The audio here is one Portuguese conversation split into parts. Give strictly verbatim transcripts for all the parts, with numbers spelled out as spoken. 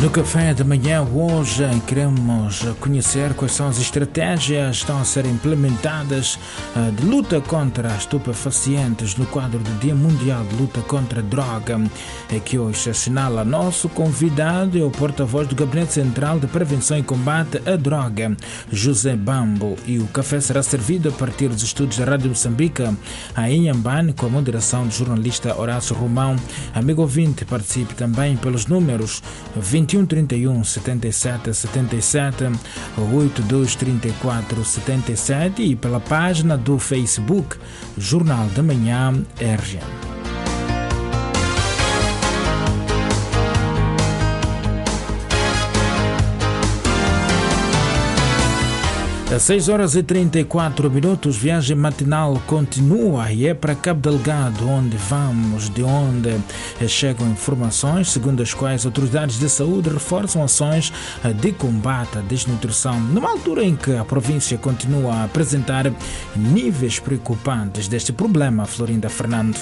No café da manhã hoje queremos conhecer quais são as estratégias que estão a ser implementadas de luta contra as estupefacientes no quadro do Dia Mundial de Luta contra a Droga, que hoje se assinala. Nosso convidado é o porta-voz do Gabinete Central de Prevenção e Combate à Droga, José Bambo, e o café será servido a partir dos estúdios da Rádio Moçambique em Inhambane, com a moderação do jornalista Horácio Romão. Amigo ouvinte, participe também pelos números vinte e um, trinta e um, setenta e sete, setenta e sete, oitenta e dois, trinta e quatro, setenta e sete e pela página do Facebook Jornal da Manhã R G. Às seis horas e trinta e quatro minutos, viagem matinal continua e é para Cabo Delgado, onde vamos, de onde chegam informações segundo as quais autoridades de saúde reforçam ações de combate à desnutrição, numa altura em que a província continua a apresentar níveis preocupantes deste problema. Florinda Fernando.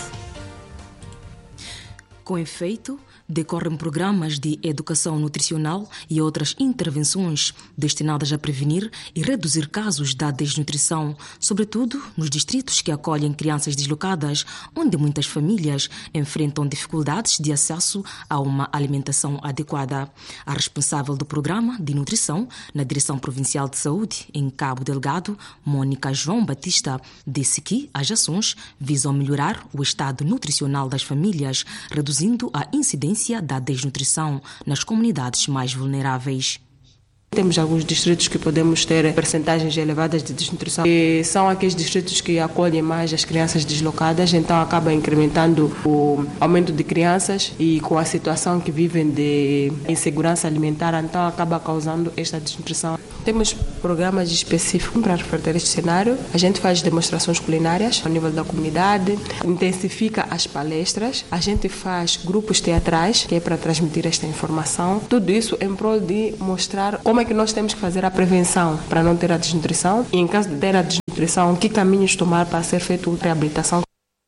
Com efeito, decorrem programas de educação nutricional e outras intervenções destinadas a prevenir e reduzir casos da desnutrição, sobretudo nos distritos que acolhem crianças deslocadas, onde muitas famílias enfrentam dificuldades de acesso a uma alimentação adequada. A responsável do programa de nutrição na Direção Provincial de Saúde, em Cabo Delgado, Mônica João Batista, disse que as ações visam melhorar o estado nutricional das famílias, reduzindo a incidência da desnutrição nas comunidades mais vulneráveis. Temos alguns distritos que podemos ter percentagens elevadas de desnutrição e são aqueles distritos que acolhem mais as crianças deslocadas, então acaba incrementando o aumento de crianças e com a situação que vivem de insegurança alimentar, então acaba causando esta desnutrição. Temos programas específicos para reverter este cenário. A gente faz demonstrações culinárias ao nível da comunidade, intensifica as palestras, a gente faz grupos teatrais, que é para transmitir esta informação. Tudo isso em prol de mostrar como é que nós temos que fazer a prevenção para não ter a desnutrição e, em caso de ter a desnutrição, que caminhos tomar para ser feita a reabilitação.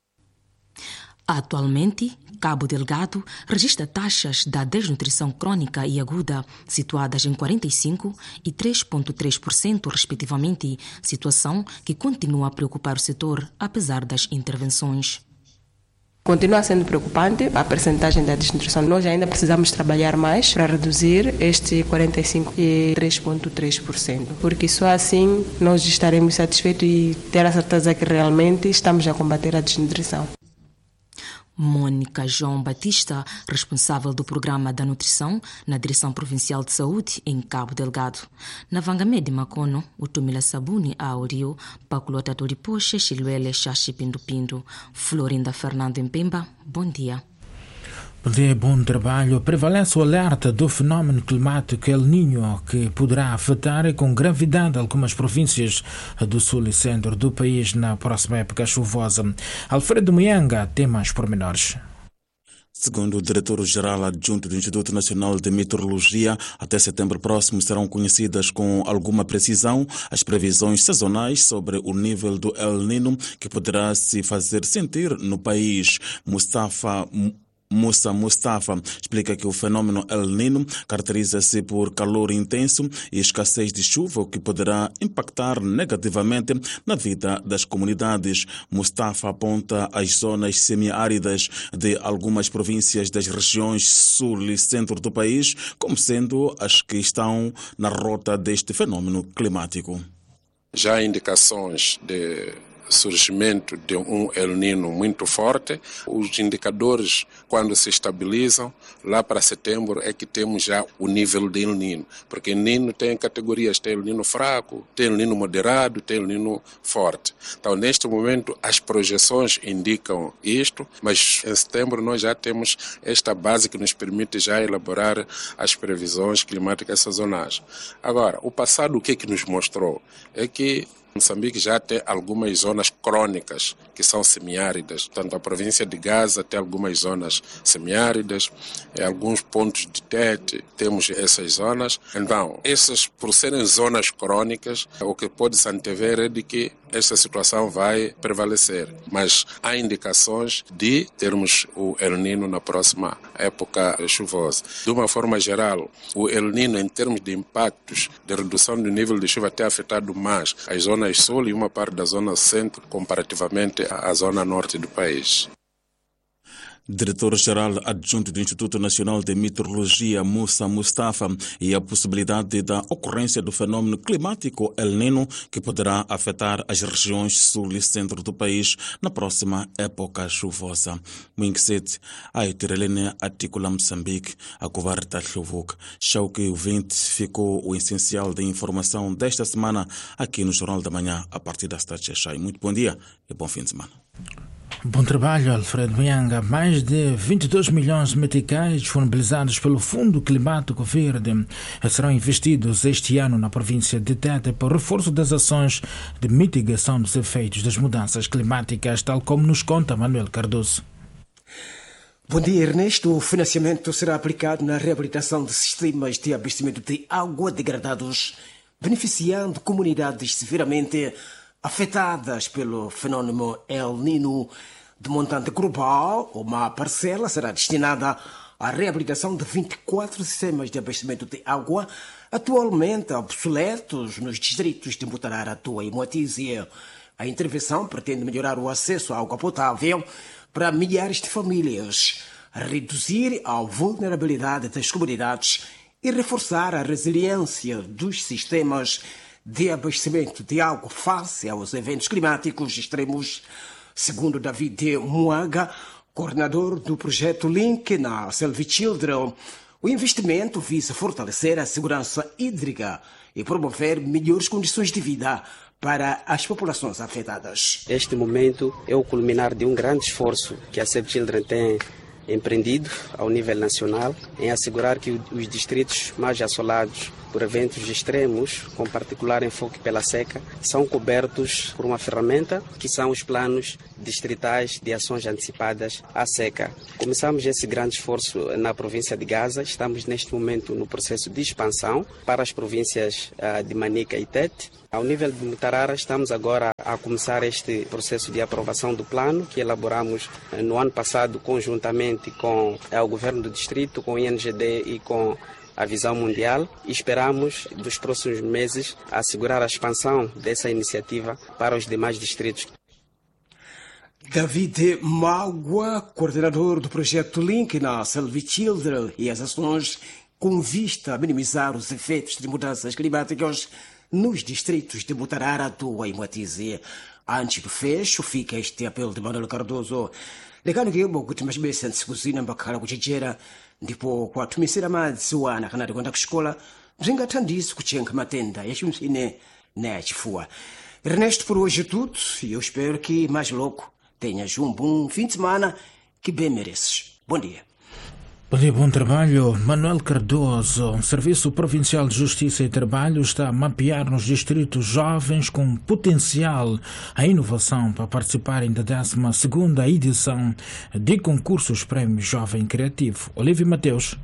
Atualmente, Cabo Delgado registra taxas da desnutrição crônica e aguda situadas em quarenta e cinco por cento e três vírgula três por cento, respectivamente, situação que continua a preocupar o setor, apesar das intervenções. Continua sendo preocupante a percentagem da desnutrição. Nós ainda precisamos trabalhar mais para reduzir este quarenta e cinco por cento e três vírgula três por cento, porque só assim nós estaremos satisfeitos e ter a certeza que realmente estamos a combater a desnutrição. Mônica João Batista, responsável do Programa da Nutrição na Direção Provincial de Saúde em Cabo Delgado. Na Vangamede Macono, o Tumila Sabuni Aurio, Paculota Toripoche, Chiluele, Xaxi Pindu Pindu. Florinda Fernando em Pemba, bom dia. Bom dia, bom trabalho. Prevalece o alerta do fenómeno climático El Niño, que poderá afetar com gravidade algumas províncias do sul e centro do país na próxima época chuvosa. Alfredo Muyanga tem mais pormenores. Segundo o diretor-geral adjunto do Instituto Nacional de Meteorologia, até setembro próximo serão conhecidas com alguma precisão as previsões sazonais sobre o nível do El Niño que poderá se fazer sentir no país. Mustafa Musa Mustafa explica que o fenômeno El Niño caracteriza-se por calor intenso e escassez de chuva, o que poderá impactar negativamente na vida das comunidades. Mustafa aponta as zonas semiáridas de algumas províncias das regiões sul e centro do país como sendo as que estão na rota deste fenômeno climático. Já há indicações de surgimento de um El Niño muito forte. Os indicadores, quando se estabilizam, lá para setembro é que temos já o nível de El Niño, porque El Niño tem categorias, tem El Niño fraco, tem El Niño moderado, tem El Niño forte. Então, neste momento, as projeções indicam isto, mas em setembro nós já temos esta base que nos permite já elaborar as previsões climáticas sazonais. Agora, o passado, o que é que nos mostrou? É que Moçambique já tem algumas zonas crônicas que são semiáridas. Portanto, a província de Gaza tem algumas zonas semiáridas, em alguns pontos de Tete temos essas zonas. Então, essas, por serem zonas crônicas, o que pode se antever é de que esta situação vai prevalecer. Mas há indicações de termos o El Niño na próxima época chuvosa. De uma forma geral, o El Niño, em termos de impactos de redução do nível de chuva, tem afetado mais as zonas sul e uma parte da zona centro comparativamente à zona norte do país. Diretor-Geral Adjunto do Instituto Nacional de Meteorologia, Moussa Mustafa, e a possibilidade da ocorrência do fenômeno climático El Niño, que poderá afetar as regiões sul e centro do país na próxima época chuvosa. Muinksete, a Itirelene Articula Moçambique, a Covarta Chuvuk. Chauque ouvinte, ficou o essencial da informação desta semana aqui no Jornal da Manhã, a partir das Tachechai. Muito bom dia e bom fim de semana. Bom trabalho, Alfredo Mianga. Mais de vinte e dois milhões de meticais disponibilizados pelo Fundo Climático Verde serão investidos este ano na província de Tete para o reforço das ações de mitigação dos efeitos das mudanças climáticas, tal como nos conta Manuel Cardoso. Bom dia, Ernesto. O financiamento será aplicado na reabilitação de sistemas de abastecimento de água degradados, beneficiando comunidades severamente afetadas pelo fenômeno El Niño. De montante global, uma parcela será destinada à reabilitação de vinte e quatro sistemas de abastecimento de água atualmente obsoletos nos distritos de Mutarara, Toa e Moatize. A intervenção pretende melhorar o acesso à água potável para milhares de famílias, reduzir a vulnerabilidade das comunidades e reforçar a resiliência dos sistemas de abastecimento de água face aos eventos climáticos extremos. Segundo David Muaga, coordenador do projeto Link na Save Children, o investimento visa fortalecer a segurança hídrica e promover melhores condições de vida para as populações afetadas. Este momento é o culminar de um grande esforço que a Save Children tem empreendido ao nível nacional em assegurar que os distritos mais assolados por eventos extremos, com particular enfoque pela seca, são cobertos por uma ferramenta que são os planos distritais de ações antecipadas à seca. Começamos esse grande esforço na província de Gaza, estamos neste momento no processo de expansão para as províncias de Manica e Tete. Ao nível de Mutarara, estamos agora a começar este processo de aprovação do plano que elaboramos no ano passado conjuntamente com o governo do distrito, com o I N G D e com a Visão Mundial, e esperamos, dos próximos meses, assegurar a expansão dessa iniciativa para os demais distritos. David Magua, coordenador do projeto Link na Save Children, e as ações com vista a minimizar os efeitos de mudanças climáticas nos distritos de Mutarara, Toa e Moatize. Antes do fecho, fica este apelo de Manuel Cardoso. Legano que eu kuti machibesa nsikuzina mbakhala kuchechera ndipo kwatumisira madzi wana kana tikwenda kuxikola bzingathandize kuchenkha matenda ya chimsine na ya chifuwa. Ernesto, por hoje é tudo e eu espero que mais logo tenhas um bom fim de semana que bem mereces. Bom dia. Bom dia, bom trabalho. Manuel Cardoso, o Serviço Provincial de Justiça e Trabalho está a mapear nos distritos jovens com potencial a inovação para participarem da décima segunda edição de concursos Prémio Jovem Criativo. Olívio Mateus.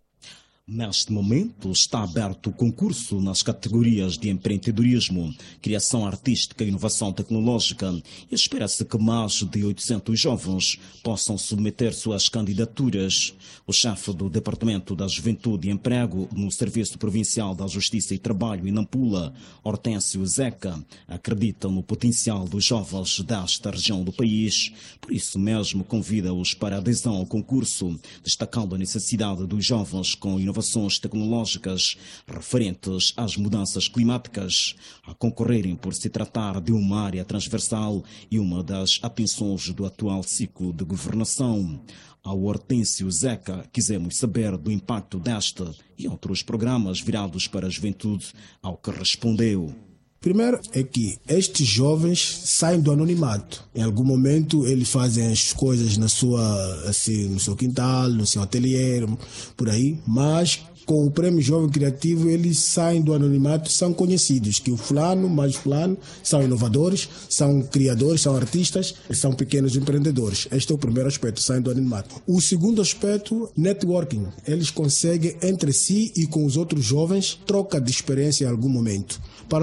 Neste momento está aberto o concurso nas categorias de empreendedorismo, criação artística e inovação tecnológica e espera-se que mais de oitocentos jovens possam submeter suas candidaturas. O chefe do Departamento da Juventude e Emprego no Serviço Provincial da Justiça e Trabalho em Nampula, Hortêncio Zeca, acredita no potencial dos jovens desta região do país. Por isso mesmo convida-os para a adesão ao concurso, destacando a necessidade dos jovens com inovação inovações tecnológicas referentes às mudanças climáticas a concorrerem por se tratar de uma área transversal e uma das atenções do atual ciclo de governação. Ao Hortêncio Zeca, quisemos saber do impacto desta e outros programas virados para a juventude, ao que respondeu. Primeiro é que estes jovens saem do anonimato. Em algum momento eles fazem as coisas na sua, assim, no seu quintal, no seu ateliê, por aí, mas com o Prêmio Jovem Criativo eles saem do anonimato, são conhecidos, que o fulano mais fulano são inovadores, são criadores, são artistas, são pequenos empreendedores. Este é o primeiro aspecto, saem do anonimato. O segundo aspecto, networking. Eles conseguem entre si e com os outros jovens troca de experiência em algum momento. Para além de troca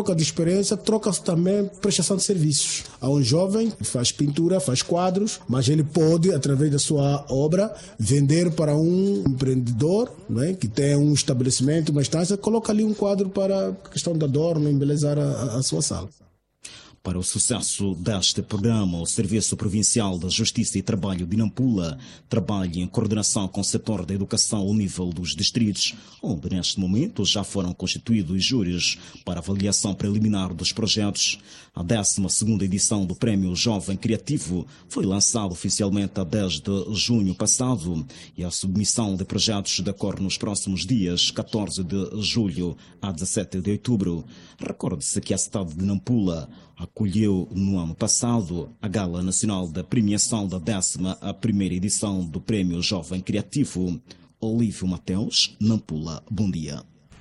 troca de experiência, troca-se também prestação de serviços. Há um jovem que faz pintura, faz quadros, mas ele pode, através da sua obra, vender para um empreendedor, não é? Que tem um estabelecimento, uma estância, coloca ali um quadro para a questão da adorno, embelezar a, a sua sala. Para o sucesso deste programa, o Serviço Provincial da Justiça e Trabalho de Nampula trabalha em coordenação com o setor da educação ao nível dos distritos, onde neste momento já foram constituídos júris para avaliação preliminar dos projetos. A décima segunda edição do Prémio Jovem Criativo foi lançada oficialmente a dez de junho passado e a submissão de projetos decorre nos próximos dias, catorze de julho a dezassete de outubro. Recorde-se que a cidade de Nampula acolheu no ano passado a Gala Nacional da Premiação da décima primeira edição do Prémio Jovem Criativo. Olívio Mateus, Nampula, bom dia.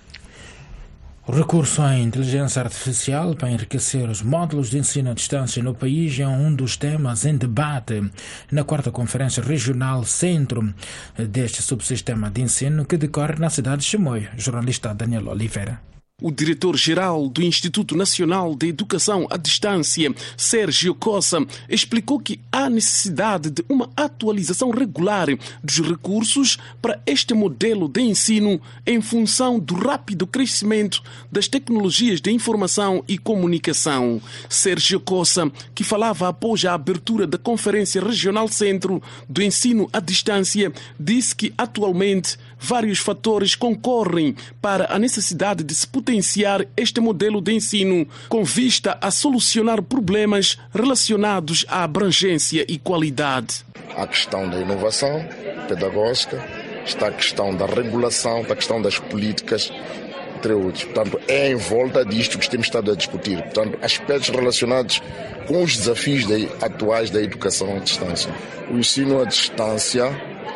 O recurso à inteligência artificial para enriquecer os módulos de ensino à distância no país é um dos temas em debate na quarta Conferência Regional Centro deste subsistema de ensino que decorre na cidade de Chimoio. Jornalista Daniel Oliveira. O diretor-geral do Instituto Nacional de Educação à Distância, Sérgio Cossa, explicou que há necessidade de uma atualização regular dos recursos para este modelo de ensino em função do rápido crescimento das tecnologias de informação e comunicação. Sérgio Cossa, que falava após a abertura da Conferência Regional Centro do Ensino à Distância, disse que atualmente vários fatores concorrem para a necessidade de se potenciar este modelo de ensino com vista a solucionar problemas relacionados à abrangência e qualidade. A questão da inovação pedagógica, está a questão da regulação, está a questão das políticas, entre outros. Portanto, é em volta disto que temos estado a discutir. Portanto, aspectos relacionados com os desafios atuais da educação à distância. O ensino à distância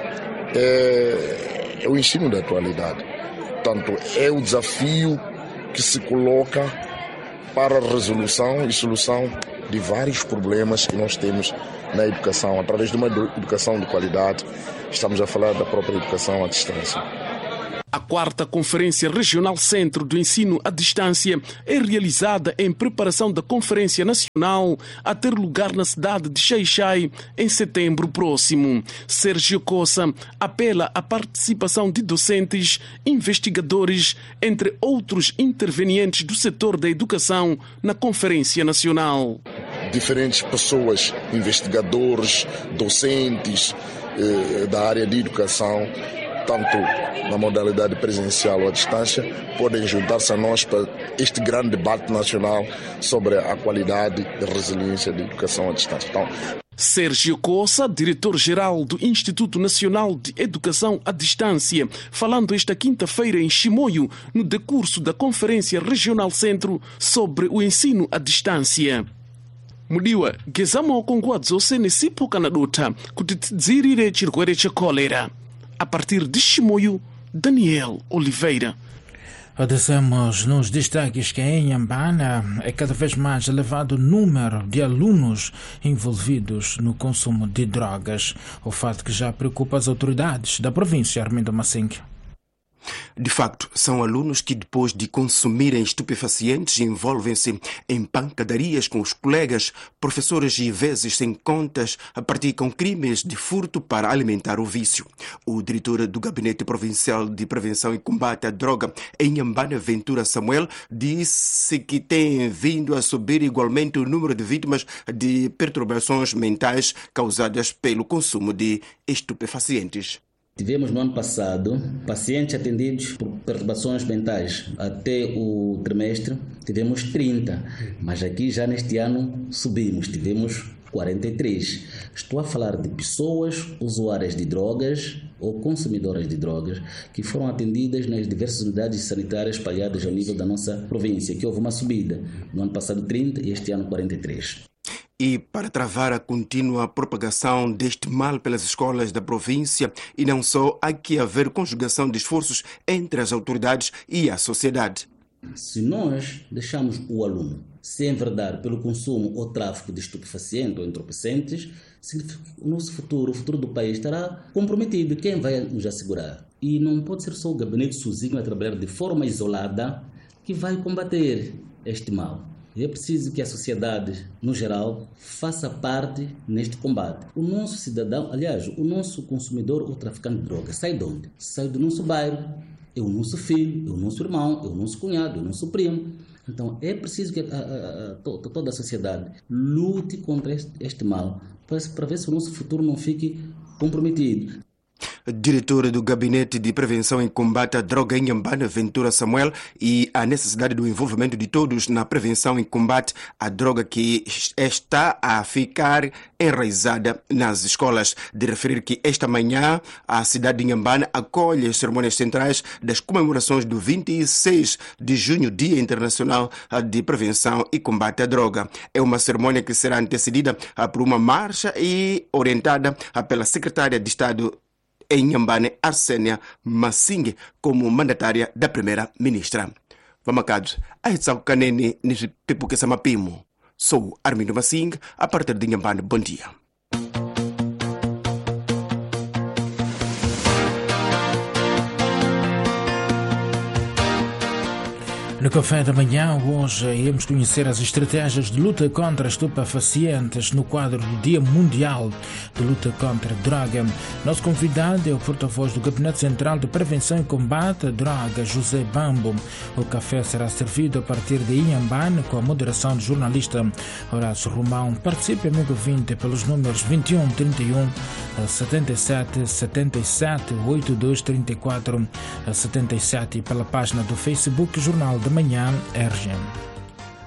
é, é o ensino da atualidade. Portanto, é o desafio que se coloca para a resolução e solução de vários problemas que nós temos na educação, através de uma educação de qualidade. Estamos a falar da própria educação à distância. A quarta Conferência Regional Centro do Ensino à Distância é realizada em preparação da Conferência Nacional a ter lugar na cidade de Xai-Xai em setembro próximo. Sérgio Cossa apela à participação de docentes, investigadores, entre outros intervenientes do setor da educação na Conferência Nacional. Diferentes pessoas, investigadores, docentes eh, da área de educação, tanto na modalidade presencial ou à distância, podem juntar-se a nós para este grande debate nacional sobre a qualidade e resiliência da educação à distância. Então, Sérgio Cossa, diretor-geral do Instituto Nacional de Educação à Distância, falando esta quinta-feira em Chimoio, no decurso da Conferência Regional Centro sobre o ensino à distância. Mudiwa, gezamo kongwadzo senesipo kanadota kutitidzirire chirwere cha cólera. A partir de Chimoio, Daniel Oliveira. Dizemos nos destaques que em Inhambane é cada vez mais elevado o número de alunos envolvidos no consumo de drogas, o fato que já preocupa as autoridades da província. Armindo Massingue. De facto, são alunos que depois de consumirem estupefacientes envolvem-se em pancadarias com os colegas, professores e vezes sem contas praticam crimes de furto para alimentar o vício. O diretor do Gabinete Provincial de Prevenção e Combate à Droga em Inhambane, Ventura Samuel, disse que tem vindo a subir igualmente o número de vítimas de perturbações mentais causadas pelo consumo de estupefacientes. Tivemos no ano passado pacientes atendidos por perturbações mentais. Até o trimestre tivemos trinta, mas aqui já neste ano subimos, tivemos quarenta e três. Estou a falar de pessoas usuárias de drogas ou consumidoras de drogas que foram atendidas nas diversas unidades sanitárias espalhadas ao nível da nossa província, que houve uma subida. No ano passado trinta e este ano quarenta e três. E para travar a contínua propagação deste mal pelas escolas da província, e não só, há que haver conjugação de esforços entre as autoridades e a sociedade. Se nós deixamos o aluno se enverdar pelo consumo ou tráfico de estupefacientes ou entorpecentes, significa que o nosso futuro, o futuro do país estará comprometido. Quem vai nos assegurar? E não pode ser só o gabinete sozinho a trabalhar de forma isolada que vai combater. este mal. E é preciso que a sociedade, no geral, faça parte neste combate. O nosso cidadão, aliás, o nosso consumidor ou traficante de drogas, sai de onde? Sai do nosso bairro, é o nosso filho, é o nosso irmão, é o nosso cunhado, é o nosso primo. Então, é preciso que a, a, a, toda a sociedade lute contra este, este mal, para, para ver se o nosso futuro não fique comprometido. Diretora do Gabinete de Prevenção e Combate à Droga em Inhambane, Ventura Samuel, e a necessidade do envolvimento de todos na prevenção e combate à droga que está a ficar enraizada nas escolas. De referir que esta manhã a cidade de Inhambane acolhe as cerimônias centrais das comemorações do vinte e seis de junho, Dia Internacional de Prevenção e Combate à Droga. É uma cerimônia que será antecedida por uma marcha e orientada pela Secretária de Estado em Inhambane, Arsênia Massingue, como mandatária da Primeira-Ministra. Vamacados, a Hitsaku Kanene, neste tempo que Samapimo. Sou Armindo Massingue, a partir de Inhambane. Bom dia. No café da manhã, hoje, iremos conhecer as estratégias de luta contra estupefacientes no quadro do Dia Mundial de Luta contra a Droga. Nosso convidado é o porta-voz do Gabinete Central de Prevenção e Combate à Droga, José Bambo. O café será servido a partir de Inhambane com a moderação do jornalista Horácio Romão. Participe, amigo ouvinte, pelos números vinte e um, trinta e um, setenta e sete, setenta e sete, oitenta e dois, trinta e quatro, setenta e sete e pela página do Facebook Jornal da Manhã R G M.